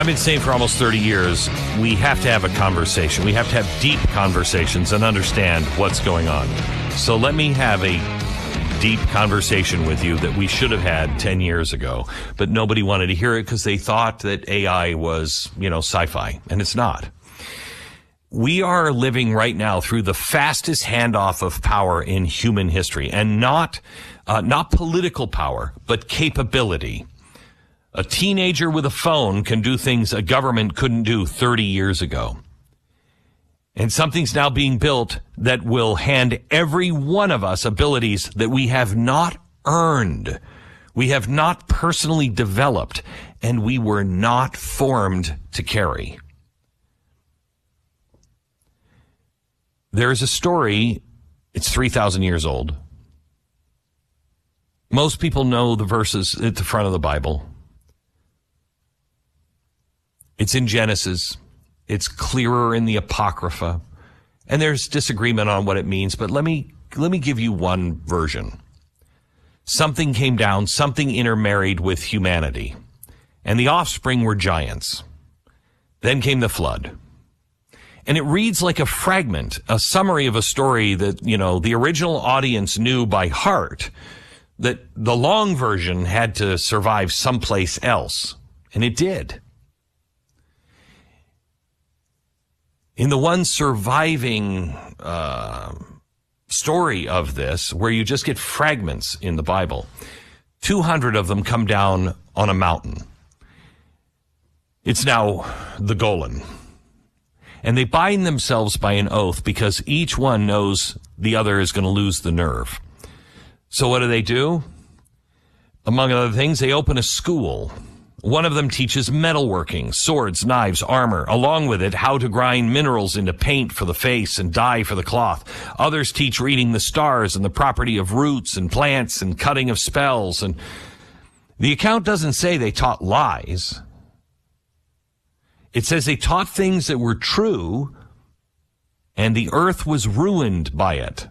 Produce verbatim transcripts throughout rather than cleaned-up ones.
I've been saying for almost thirty years, we have to have a conversation. We have to have deep conversations and understand what's going on. So let me have a deep conversation with you that we should have had ten years ago, but nobody wanted to hear it because they thought that A I was, you know, sci-fi, and it's not. We are living right now through the fastest handoff of power in human history, and not, uh, not political power, but capability. A teenager with a phone can do things a government couldn't do thirty years ago. And something's now being built that will hand every one of us abilities that we have not earned. We have not personally developed, and we were not formed to carry. There's a story, it's three thousand years old. Most people know the verses at the front of the Bible. It's in Genesis. It's clearer in the Apocrypha. And there's disagreement on what it means, but let me let me give you one version. Something came down, something intermarried with humanity, and the offspring were giants. Then came the flood. And it reads like a fragment, a summary of a story that, you know, the original audience knew by heart, that the long version had to survive someplace else. And it did. In the one surviving uh, story of this, where you just get fragments in the Bible, two hundred of them come down on a mountain. It's now the Golan. And they bind themselves by an oath because each one knows the other is going to lose the nerve. So what do they do? Among other things, they open a school. One of them teaches metalworking, swords, knives, armor, along with it, how to grind minerals into paint for the face and dye for the cloth. Others teach reading the stars and the property of roots and plants and cutting of spells. And the account doesn't say they taught lies. It says they taught things that were true, and the earth was ruined by it.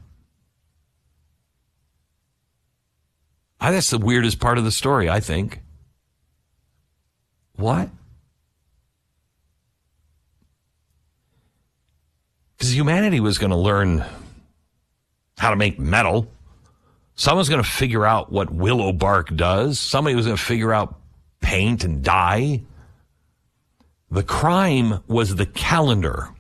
I, that's the weirdest part of the story, I think. What? Because humanity was going to learn how to make metal. Someone's going to figure out what willow bark does. Somebody was going to figure out paint and dye. The crime was the calendar.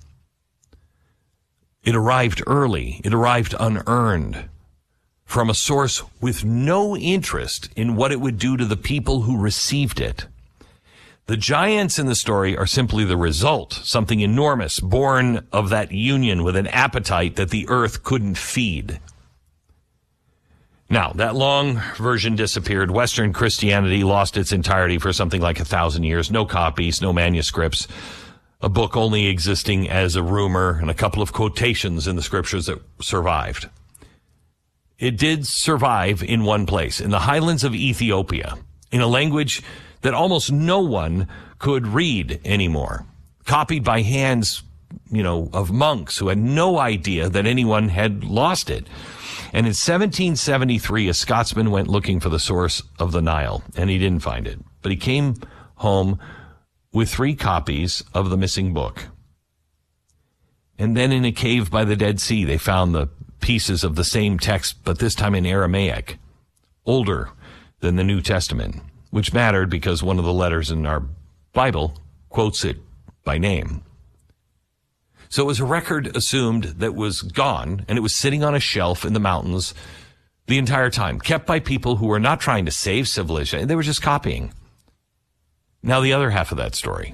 It arrived early. It arrived unearned from a source with no interest in what it would do to the people who received it. The giants in the story are simply the result, something enormous, born of that union with an appetite that the earth couldn't feed. Now, that long version disappeared. Western Christianity lost its entirety for something like a thousand years. No copies, no manuscripts. A book only existing as a rumor and a couple of quotations in the scriptures that survived. It did survive in one place, in the highlands of Ethiopia, in a language that almost no one could read anymore, copied by hands, you know, of monks who had no idea that anyone had lost it. And in seventeen seventy-three, a Scotsman went looking for the source of the Nile, and he didn't find it. But he came home with three copies of the missing book. And then in a cave by the Dead Sea, they found the pieces of the same text, but this time in Aramaic, older than the New Testament, which mattered because one of the letters in our Bible quotes it by name. So it was a record assumed that was gone, and it was sitting on a shelf in the mountains the entire time, kept by people who were not trying to save civilization. They were just copying. Now the other half of that story.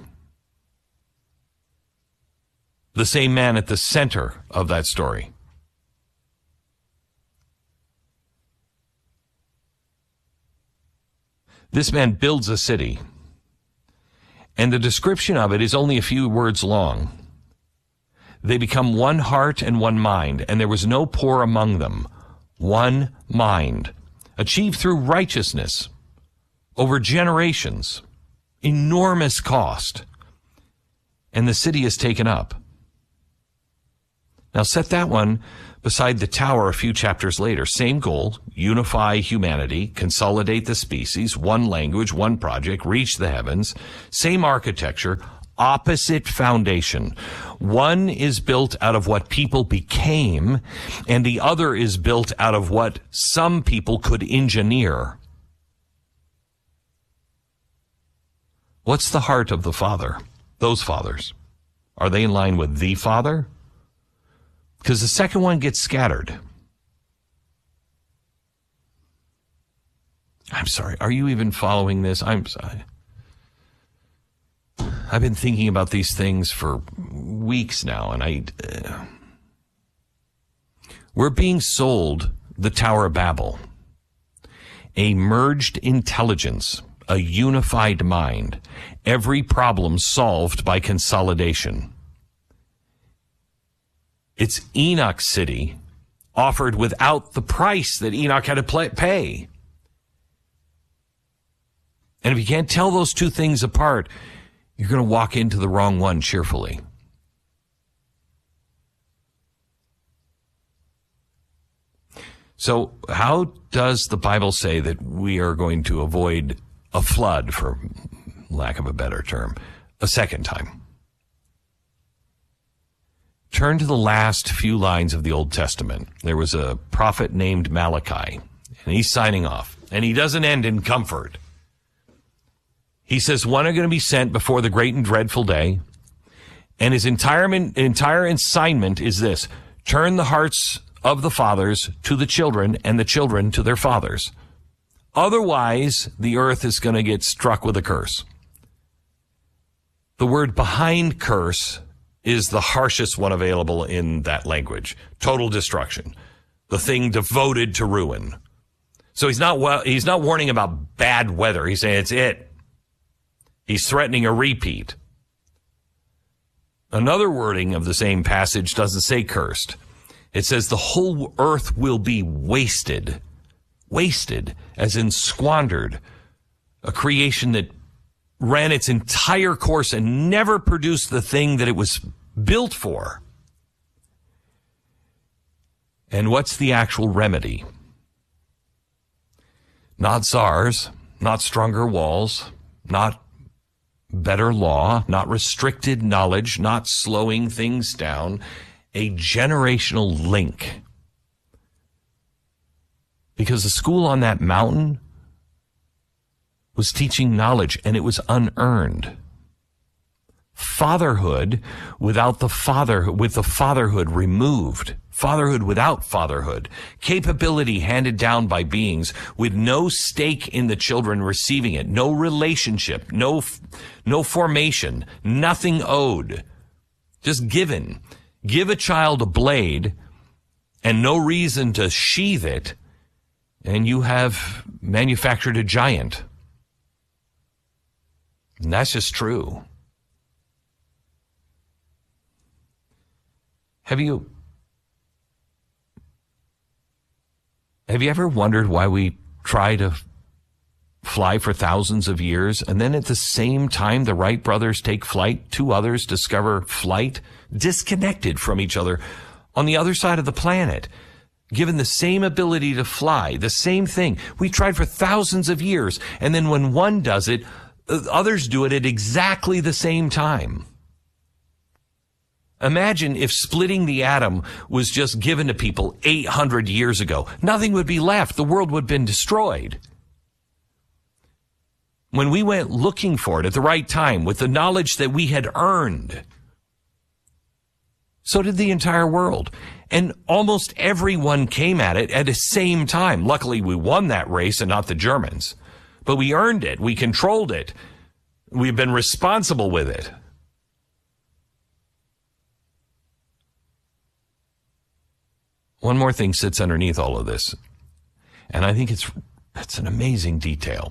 The same man at the center of that story. This man builds a city, and the description of it is only a few words long. They become one heart and one mind, and there was no poor among them. One mind, achieved through righteousness, over generations, enormous cost, and the city is taken up. Now set that one beside the tower a few chapters later. Same goal, unify humanity, consolidate the species, one language, one project, reach the heavens. Same architecture, opposite foundation. One is built out of what people became, and the other is built out of what some people could engineer. What's the heart of the Father? Those fathers. Are they in line with the Father? Because the second one gets scattered. I'm sorry. Are you even following this? I'm sorry. I've been thinking about these things for weeks now, and I... Uh, we're being sold the Tower of Babel, a merged intelligence, a unified mind, every problem solved by consolidation. It's Enoch City offered without the price that Enoch had to play, pay. And if you can't tell those two things apart, you're going to walk into the wrong one cheerfully. So how does the Bible say that we are going to avoid a flood, for lack of a better term, a second time? Turn to the last few lines of the Old Testament. There was a prophet named Malachi, and he's signing off. And he doesn't end in comfort. He says, one are going to be sent before the great and dreadful day. And his entire, entire assignment is this: turn the hearts of the fathers to the children, and the children to their fathers. Otherwise, the earth is going to get struck with a curse. The word behind curse is the harshest one available in that language. Total destruction. The thing devoted to ruin. So he's not well, he's not warning about bad weather. He's saying it's it. He's threatening a repeat. Another wording of the same passage doesn't say cursed. It says the whole earth will be wasted. Wasted, as in squandered. A creation that ran its entire course and never produced the thing that it was built for. And what's the actual remedy? Not SARS, not stronger walls, not better law, not restricted knowledge, not slowing things down. A generational link. Because the school on that mountain was teaching knowledge, and it was unearned. Fatherhood without the father, with the fatherhood removed. Fatherhood without fatherhood. Capability handed down by beings with no stake in the children receiving it. No relationship, no, no formation, nothing owed. Just given. Give a child a blade and no reason to sheathe it, and you have manufactured a giant. And that's just true. Have you have you ever wondered why we try to fly for thousands of years, and then at the same time the Wright brothers take flight, two others discover flight, disconnected from each other on the other side of the planet, given the same ability to fly, the same thing. We tried for thousands of years, and then when one does it, others do it at exactly the same time. Imagine if splitting the atom was just given to people eight hundred years ago. Nothing would be left. The world would have been destroyed. When we went looking for it at the right time with the knowledge that we had earned, so did the entire world. And almost everyone came at it at the same time. Luckily, we won that race and not the Germans. But we earned it. We controlled it. We've been responsible with it. One more thing sits underneath all of this, and I think it's it's an amazing detail.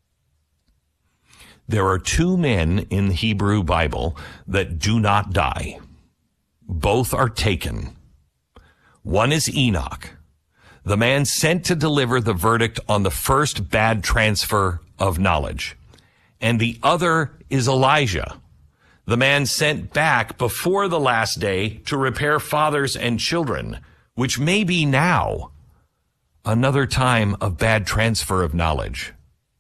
There are two men in the Hebrew Bible that do not die. Both are taken. One is Enoch, the man sent to deliver the verdict on the first bad transfer of knowledge. And the other is Elijah, the man sent back before the last day to repair fathers and children, which may be now another time of bad transfer of knowledge.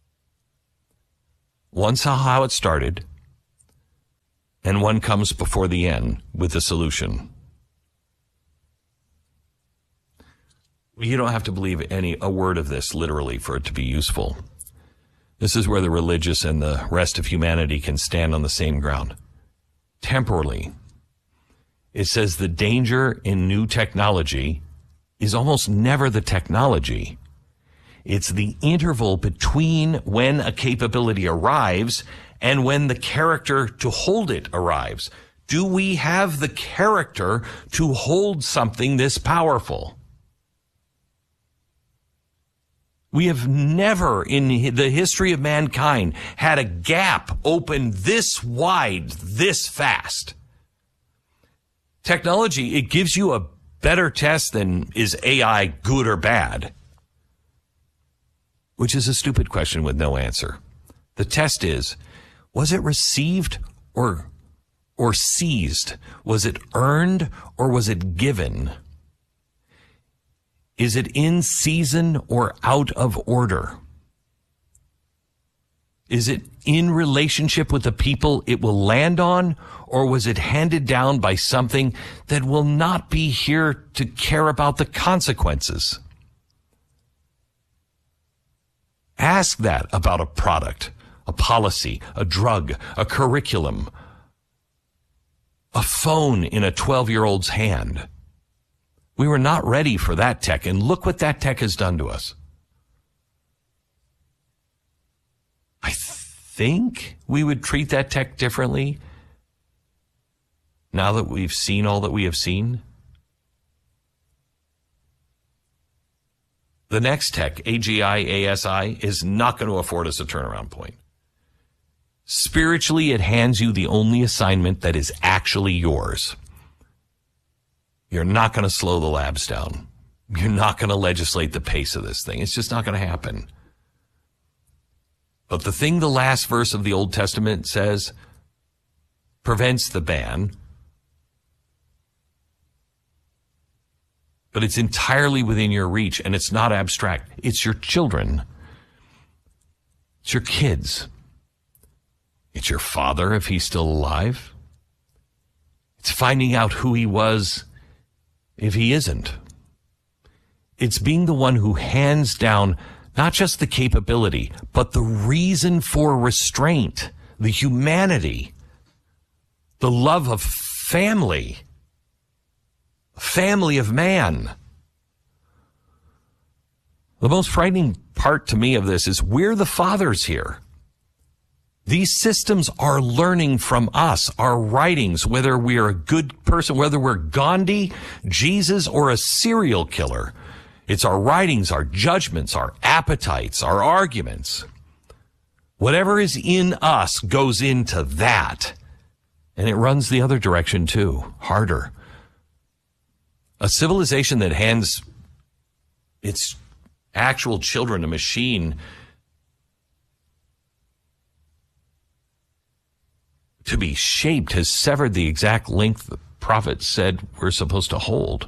One saw how it started, and one comes before the end with the solution. You don't have to believe any a word of this literally for it to be useful. This is where the religious and the rest of humanity can stand on the same ground. Temporally, it says the danger in new technology is almost never the technology. It's the interval between when a capability arrives and when the character to hold it arrives. Do we have the character to hold something this powerful? We have never in the history of mankind had a gap open this wide, this fast. Technology, it gives you a better test than is A I good or bad, which is a stupid question with no answer. The test is, was it received or, or seized? Was it earned or was it given? Is it in season or out of order? Is it in relationship with the people it will land on, or was it handed down by something that will not be here to care about the consequences? Ask that about a product, a policy, a drug, a curriculum, a phone in a twelve-year-old's hand. We were not ready for that tech, and look what that tech has done to us. I think we would treat that tech differently now that we've seen all that we have seen. The next tech, A G I, A S I, is not going to afford us a turnaround point. Spiritually, it hands you the only assignment that is actually yours. You're not going to slow the labs down. You're not going to legislate the pace of this thing. It's just not going to happen. But the thing the last verse of the Old Testament says prevents the ban, but it's entirely within your reach, and it's not abstract. It's your children. It's your kids. It's your father, if he's still alive. It's finding out who he was if he isn't. It's being the one who hands down not just the capability, but the reason for restraint, the humanity, the love of family, family of man. The most frightening part to me of this is we're the fathers here. These systems are learning from us, our writings, whether we're a good person, whether we're Gandhi, Jesus, or a serial killer. It's our writings, our judgments, our appetites, our arguments. Whatever is in us goes into that. And it runs the other direction too, harder. A civilization that hands its actual children a machine to be shaped has severed the exact length the prophet said we're supposed to hold.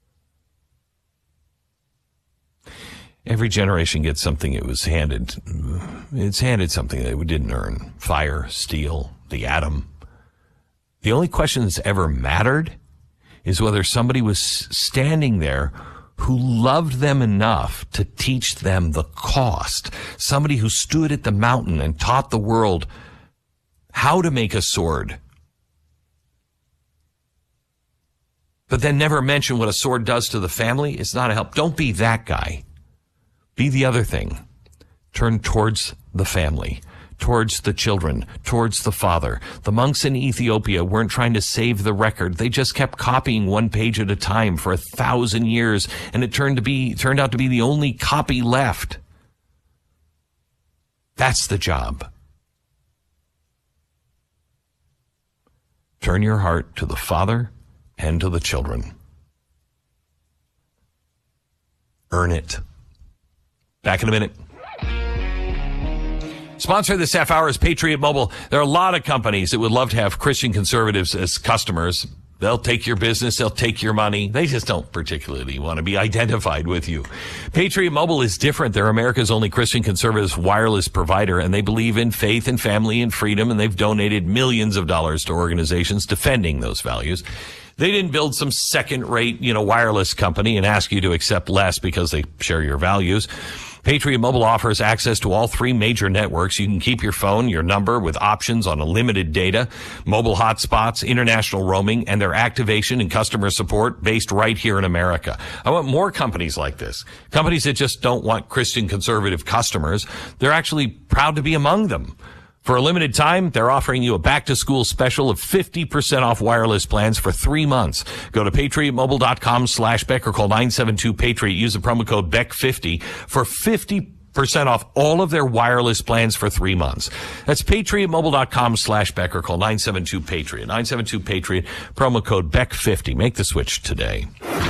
Every generation gets something it was handed. It's handed something that it didn't earn. Fire, steel, the atom. The only question that's ever mattered is whether somebody was standing there who loved them enough to teach them the cost. Somebody who stood at the mountain and taught the world how to make a sword, but then never mention what a sword does to the family. It's not a help. Don't be that guy. Be the other thing. Turn towards the family, towards the children, towards the father. The monks in Ethiopia weren't trying to save the record. They just kept copying one page at a time for a thousand years, and it turned to be turned out to be the only copy left. That's the job. Turn your heart to the Father and to the children. Earn it. Back in a minute. Sponsor this half hour is Patriot Mobile. There are a lot of companies that would love to have Christian conservatives as customers. They'll take your business. They'll take your money. They just don't particularly want to be identified with you. Patriot Mobile is different. They're America's only Christian conservative wireless provider, and they believe in faith and family and freedom, and they've donated millions of dollars to organizations defending those values. They didn't build some second-rate, you know, wireless company and ask you to accept less because they share your values. Patriot Mobile offers access to all three major networks. You can keep your phone, your number, with options on unlimited data, mobile hotspots, international roaming, and their activation and customer support based right here in America. I want more companies like this. Companies that just don't want Christian conservative customers. They're actually proud to be among them. For a limited time, they're offering you a back-to-school special of fifty percent off wireless plans for three months. Go to patriotmobile.com slash Beck or call nine seven two Patriot. Use the promo code Beck fifty for fifty percent off all of their wireless plans for three months. That's patriotmobile.com slash Beck or call nine seven two Patriot. nine seven two Patriot, promo code Beck fifty. Make the switch today.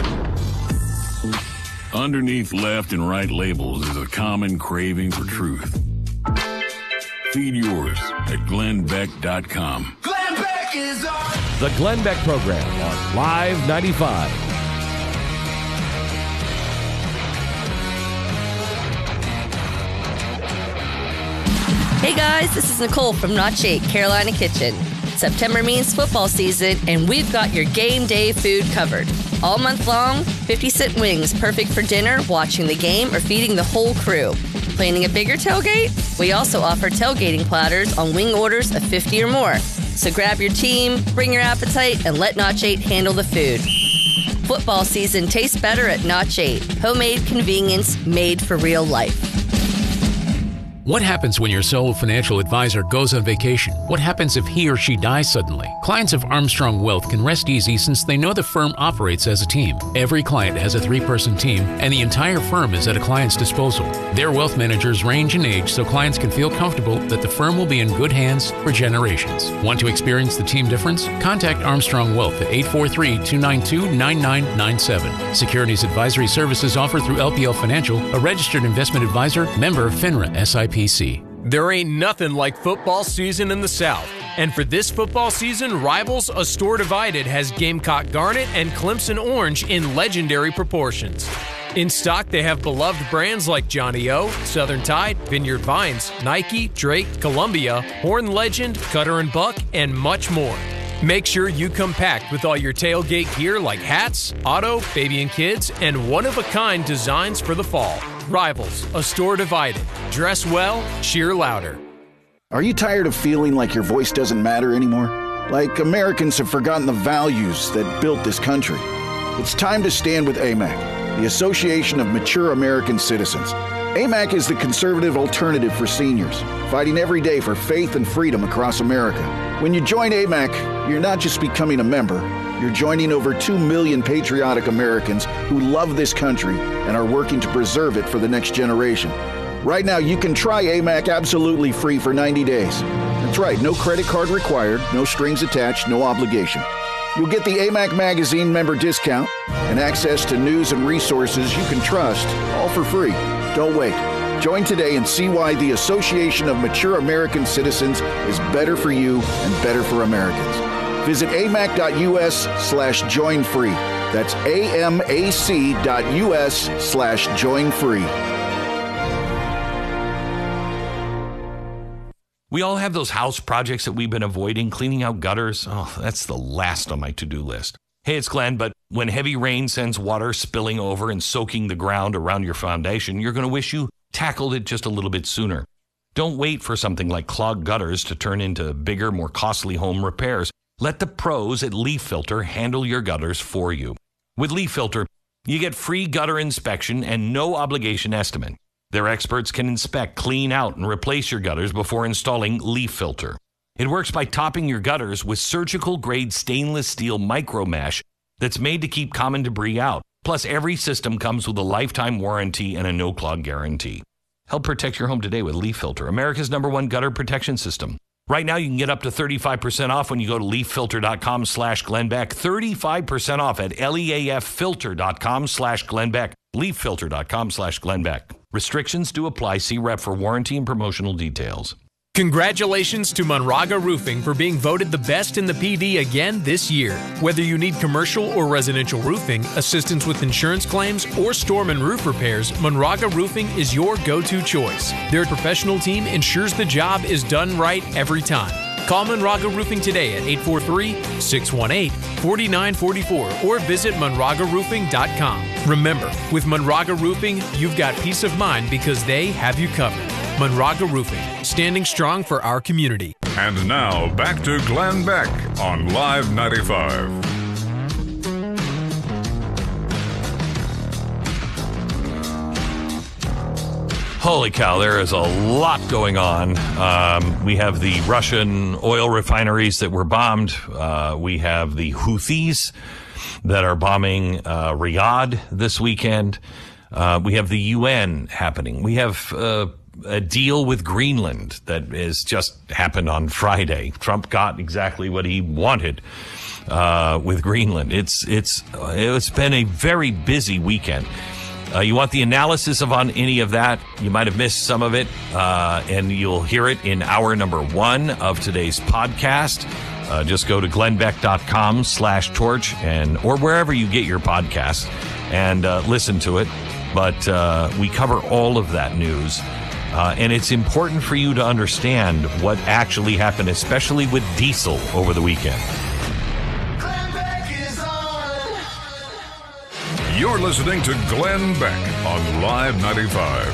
Underneath left and right labels is a common craving for truth. Feed yours at glenn beck dot com. Glenn Beck is on. The Glenn Beck Program on Live ninety-five. Hey guys, this is Nicole from Notch eight, Carolina Kitchen. September means football season, and we've got your game day food covered. All month long, fifty cent wings, perfect for dinner, watching the game, or feeding the whole crew. Planning a bigger tailgate? We also offer tailgating platters on wing orders of fifty or more. So grab your team, bring your appetite, and let Notch eight handle the food. Football season tastes better at Notch eight. Homemade convenience made for real life. What happens when your sole financial advisor goes on vacation? What happens if he or she dies suddenly? Clients of Armstrong Wealth can rest easy since they know the firm operates as a team. Every client has a three-person team, and the entire firm is at a client's disposal. Their wealth managers range in age so clients can feel comfortable that the firm will be in good hands for generations. Want to experience the team difference? Contact Armstrong Wealth at eight four three, two nine two, nine nine nine seven. Securities advisory services offered through L P L Financial, a registered investment advisor, member FINRA S I P C. There ain't nothing like football season in the South. And for this football season, Rivals, a store divided, has Gamecock Garnet and Clemson Orange in legendary proportions. In stock, they have beloved brands like Johnny O, Southern Tide, Vineyard Vines, Nike, Drake, Columbia, Horn Legend, Cutter and Buck, and much more. Make sure you come packed with all your tailgate gear like hats, auto, baby and kids, and one-of-a-kind designs for the fall. Rivals, a store divided. Dress well, cheer louder. Are you tired of feeling like your voice doesn't matter anymore? Like Americans have forgotten the values that built this country? It's time to stand with A M A C, the Association of Mature American Citizens. A M A C is the conservative alternative for seniors, fighting every day for faith and freedom across America. When you join A M A C, you're not just becoming a member, you're joining over two million patriotic Americans who love this country and are working to preserve it for the next generation. Right now, you can try A M A C absolutely free for ninety days. That's right, no credit card required, no strings attached, no obligation. You'll get the A M A C Magazine member discount and access to news and resources you can trust, all for free. Don't wait. Join today and see why the Association of Mature American Citizens is better for you and better for Americans. Visit amac.us slash join free. That's amac.us slash join free. We all have those house projects that we've been avoiding, cleaning out gutters. Oh, that's the last on my to-do list. Hey, it's Glenn, but when heavy rain sends water spilling over and soaking the ground around your foundation, you're going to wish you tackled it just a little bit sooner. Don't wait for something like clogged gutters to turn into bigger, more costly home repairs. Let the pros at Leaf Filter handle your gutters for you. With Leaf Filter, you get free gutter inspection and no obligation estimate. Their experts can inspect, clean out, and replace your gutters before installing Leaf Filter. It works by topping your gutters with surgical-grade stainless steel micro mesh that's made to keep common debris out. Plus, every system comes with a lifetime warranty and a no-clog guarantee. Help protect your home today with Leaf Filter, America's number one gutter protection system. Right now, you can get up to thirty-five percent off when you go to leaffilter.com slash Glenbeck. thirty-five percent off at leaffilter.com slash Glenbeck. leaffilter.com slash Glenbeck. Restrictions do apply. See rep for warranty and promotional details. Congratulations to Monraga Roofing for being voted the best in the P D again this year. Whether you need commercial or residential roofing, assistance with insurance claims, or storm and roof repairs, Monraga Roofing is your go-to choice. Their professional team ensures the job is done right every time. Call Monraga Roofing today at eight four three, six one eight, four nine four four or visit monraga roofing dot com. Remember, with Monraga Roofing, you've got peace of mind because they have you covered. Monraga Roofing, standing strong for our community. And now, back to Glenn Beck on Live ninety-five. Holy cow, there is a lot going on. Um, we have the Russian oil refineries that were bombed. Uh, we have the Houthis that are bombing uh, Riyadh this weekend. Uh, we have the U N happening. We have uh, a deal with Greenland that has just happened on Friday. Trump got exactly what he wanted uh, with Greenland. It's it's it's been a very busy weekend. Uh, you want the analysis of on any of that? You might have missed some of it, uh, and you'll hear it in hour number one of today's podcast. Uh, just go to glennbeck.com slash torch and or wherever you get your podcasts and uh, listen to it. But uh, we cover all of that news. Uh, and it's important for you to understand what actually happened, especially with diesel over the weekend. You're listening to Glenn Beck on Live ninety-five.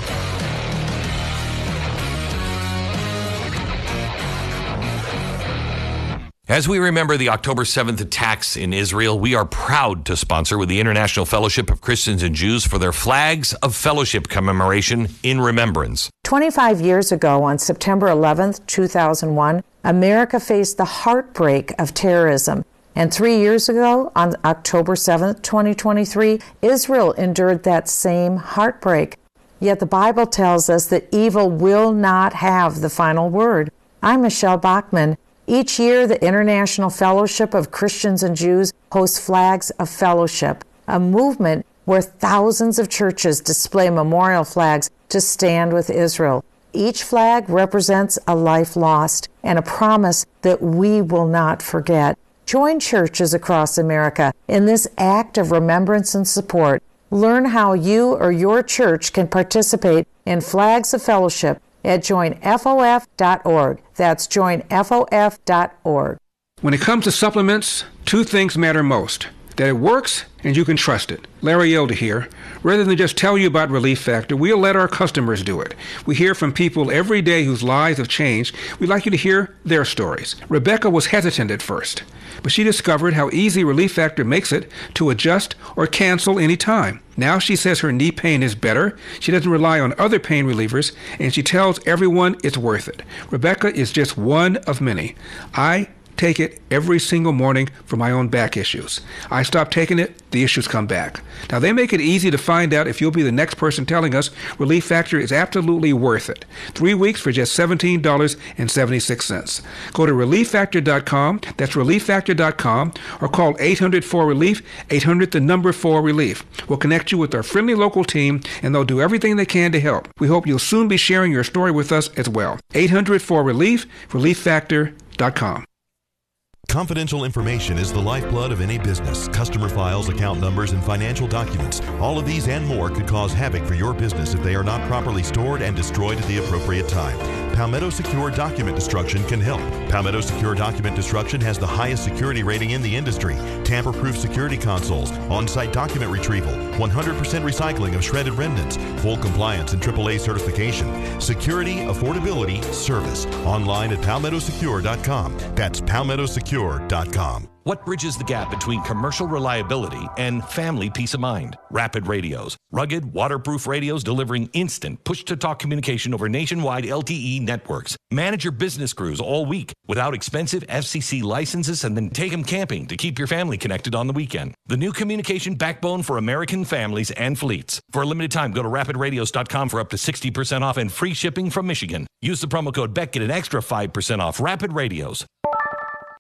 As we remember the October seventh attacks in Israel, we are proud to sponsor with the International Fellowship of Christians and Jews for their Flags of Fellowship commemoration in remembrance. twenty-five years ago, on September eleventh, two thousand one, America faced the heartbreak of terrorism. And three years ago, on October seventh, twenty twenty-three, Israel endured that same heartbreak. Yet the Bible tells us that evil will not have the final word. I'm Michelle Bachman. Each year, the International Fellowship of Christians and Jews hosts Flags of Fellowship, a movement where thousands of churches display memorial flags to stand with Israel. Each flag represents a life lost and a promise that we will not forget. Join churches across America in this act of remembrance and support. Learn how you or your church can participate in Flags of Fellowship at join F O F dot org. That's join F O F dot org. When it comes to supplements, two things matter most: that it works and you can trust it. Larry Elder here. Rather than just tell you about Relief Factor, we'll let our customers do it. We hear from people every day whose lives have changed. We'd like you to hear their stories. Rebecca was hesitant at first, but she discovered how easy Relief Factor makes it to adjust or cancel any time. Now she says her knee pain is better, she doesn't rely on other pain relievers, and she tells everyone it's worth it. Rebecca is just one of many. I take it every single morning for my own back issues. I stop taking it, the issues come back. Now, they make it easy to find out if you'll be the next person telling us Relief Factor is absolutely worth it. Three weeks for just seventeen dollars and seventy-six cents. Go to relief factor dot com, that's relief factor dot com, or call eight hundred four relief, eight hundred the number four relief. We'll connect you with our friendly local team, and they'll do everything they can to help. We hope you'll soon be sharing your story with us as well. eight hundred four relief, relief factor dot com. Confidential information is the lifeblood of any business. Customer files, account numbers, and financial documents. All of these and more could cause havoc for your business if they are not properly stored and destroyed at the appropriate time. Palmetto Secure Document Destruction can help. Palmetto Secure Document Destruction has the highest security rating in the industry. Tamper-proof security consoles, on-site document retrieval, one hundred percent recycling of shredded remnants, full compliance and triple A certification. Security, affordability, service. Online at palmetto secure dot com. That's palmetto secure dot com. What bridges the gap between commercial reliability and family peace of mind? Rapid Radios. Rugged, waterproof radios delivering instant push-to-talk communication over nationwide L T E networks. Manage your business crews all week without expensive F C C licenses, and then take them camping to keep your family connected on the weekend. The new communication backbone for American families and fleets. For a limited time, go to rapid radios dot com for up to sixty percent off and free shipping from Michigan. Use the promo code B E C, get an extra five percent off. Rapid Radios.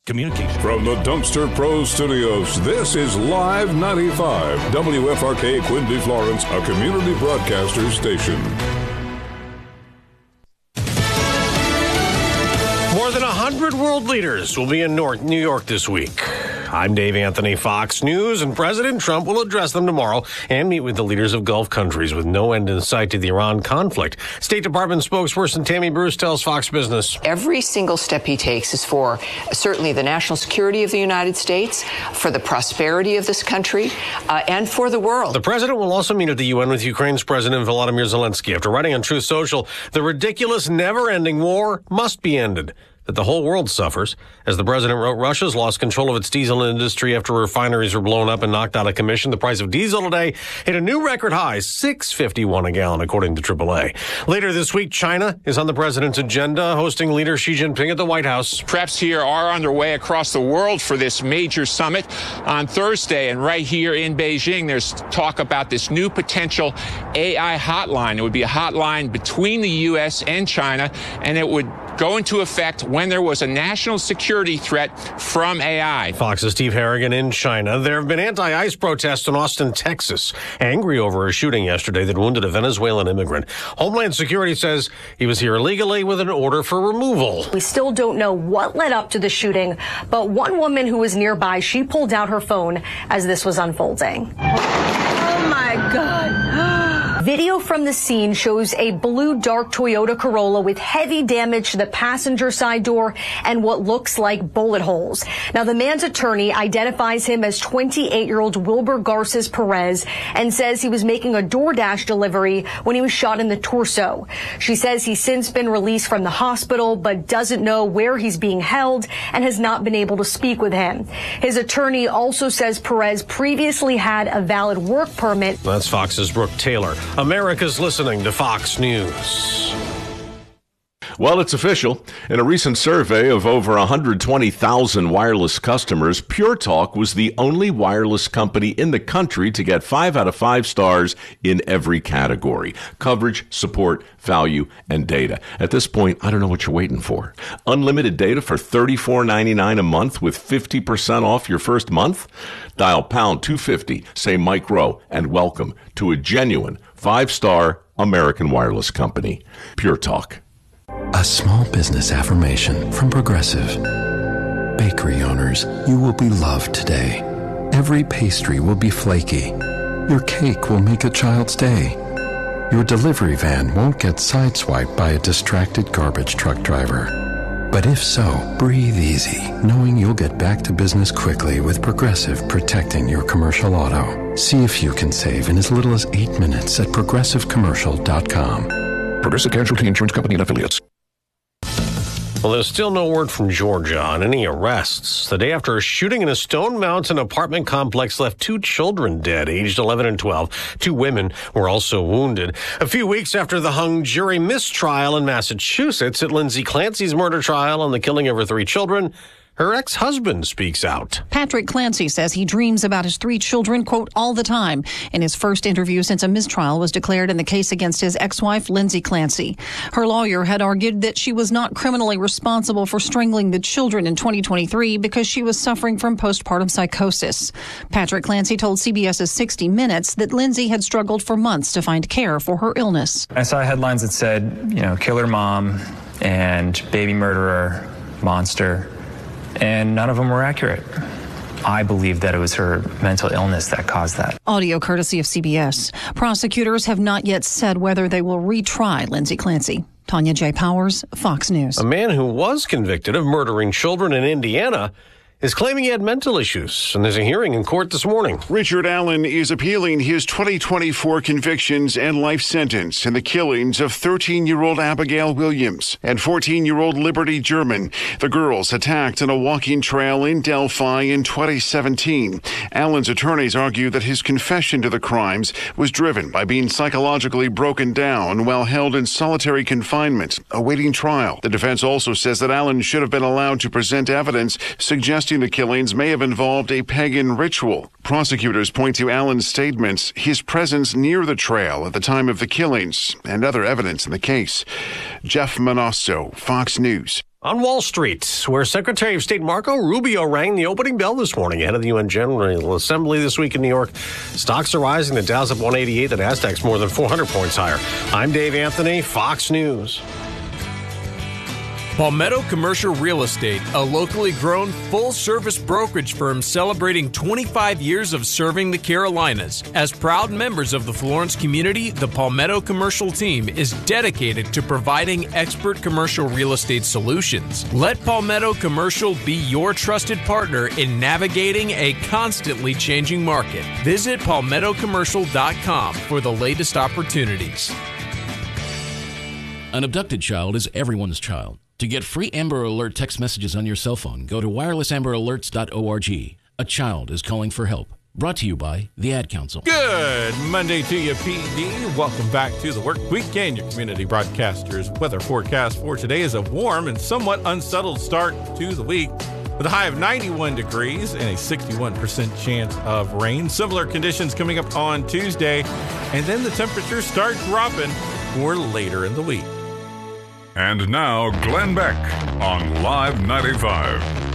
Communication. From the Dumpster Pro Studios, this is Live ninety-five, W F R K Quincy Florence, a community broadcaster station. More than one hundred world leaders will be in North New York this week. I'm Dave Anthony, Fox News, and President Trump will address them tomorrow and meet with the leaders of Gulf countries with no end in sight to the Iran conflict. State Department spokesperson Tammy Bruce tells Fox Business. Every single step he takes is for certainly the national security of the United States, for the prosperity of this country, uh, and for the world. The president will also meet at the U N with Ukraine's President Volodymyr Zelensky after writing on Truth Social, the ridiculous, never-ending war must be ended. That the whole world suffers. As the president wrote, Russia's lost control of its diesel industry after refineries were blown up and knocked out of commission. The price of diesel today hit a new record high, six fifty-one a gallon, according to triple A. Later this week, China is on the president's agenda, hosting leader Xi Jinping at the White House. Preps here are underway across the world for this major summit on Thursday. And right here in Beijing, there's talk about this new potential A I hotline. It would be a hotline between the U S and China, and it would go into effect when there was a national security threat from A I. Fox's Steve Harrigan in China. There have been anti-ICE protests in Austin, Texas, angry over a shooting yesterday that wounded a Venezuelan immigrant. Homeland Security says he was here illegally with an order for removal. We still don't know what led up to the shooting, but one woman who was nearby, she pulled out her phone as this was unfolding. Oh my God. Video from the scene shows a blue dark Toyota Corolla with heavy damage to the passenger side door and what looks like bullet holes. Now, the man's attorney identifies him as twenty-eight-year-old Wilber Garces Perez and says he was making a DoorDash delivery when he was shot in the torso. She says he's since been released from the hospital but doesn't know where he's being held and has not been able to speak with him. His attorney also says Perez previously had a valid work permit. That's Fox's Brooke Taylor. America's listening to Fox News. Well, it's official. In a recent survey of over one hundred twenty thousand wireless customers, Pure Talk was the only wireless company in the country to get five out of five stars in every category: coverage, support, value, and data. At this point, I don't know what you're waiting for. Unlimited data for thirty-four ninety-nine a month with fifty percent off your first month? Dial pound two fifty, say Mike Rowe, and welcome to a genuine five-star American wireless company. Pure Talk. A small business affirmation from Progressive. Bakery owners, you will be loved today. Every pastry will be flaky. Your cake will make a child's day. Your delivery van won't get sideswiped by a distracted garbage truck driver. But if so, breathe easy, knowing you'll get back to business quickly with Progressive protecting your commercial auto. See if you can save in as little as eight minutes at progressive commercial dot com. Progressive Casualty Insurance Company and Affiliates. Well, there's still no word from Georgia on any arrests. The day after a shooting in a Stone Mountain apartment complex left two children dead, aged eleven and twelve. Two women were also wounded. A few weeks after the hung jury mistrial in Massachusetts at Lindsay Clancy's murder trial on the killing of her three children, her ex-husband speaks out. Patrick Clancy says he dreams about his three children, quote, all the time. In his first interview since a mistrial was declared in the case against his ex-wife, Lindsay Clancy. Her lawyer had argued that she was not criminally responsible for strangling the children in twenty twenty-three because she was suffering from postpartum psychosis. Patrick Clancy told CBS's sixty minutes that Lindsay had struggled for months to find care for her illness. I saw headlines that said, you know, killer mom and baby murderer, monster. And none of them were accurate. I believe that it was her mental illness that caused that. Audio courtesy of C B S. Prosecutors have not yet said whether they will retry Lindsay Clancy. Tanya J. Powers, Fox News. A man who was convicted of murdering children in Indiana is claiming he had mental issues, and there's a hearing in court this morning. Richard Allen is appealing his twenty twenty-four convictions and life sentence in the killings of thirteen-year-old Abigail Williams and fourteen-year-old Liberty German. The girls attacked on a walking trail in Delphi in twenty seventeen. Allen's attorneys argue that his confession to the crimes was driven by being psychologically broken down while held in solitary confinement, awaiting trial. The defense also says that Allen should have been allowed to present evidence suggesting the killings may have involved a pagan ritual. Prosecutors point to Allen's statements, his presence near the trail at the time of the killings, and other evidence in the case. Jeff Manasso, Fox News. On Wall Street, where Secretary of State Marco Rubio rang the opening bell this morning ahead of the U N General Assembly this week in New York. Stocks are rising. The Dow's up one eighty-eight. The Nasdaq's more than four hundred points higher. I'm Dave Anthony, Fox News. Palmetto Commercial Real Estate, a locally grown full-service brokerage firm celebrating twenty-five years of serving the Carolinas. As proud members of the Florence community, the Palmetto Commercial team is dedicated to providing expert commercial real estate solutions. Let Palmetto Commercial be your trusted partner in navigating a constantly changing market. Visit palmetto commercial dot com for the latest opportunities. An abducted child is everyone's child. To get free Amber Alert text messages on your cell phone, go to wireless amber alerts dot org. A child is calling for help. Brought to you by the Ad Council. Good Monday to you, P D. Welcome back to the Work Weekend. Your community broadcaster's weather forecast for today is a warm and somewhat unsettled start to the week with a high of ninety-one degrees and a sixty-one percent chance of rain. Similar conditions coming up on Tuesday, and then the temperatures start dropping for later in the week. And now, Glenn Beck on Live ninety-five.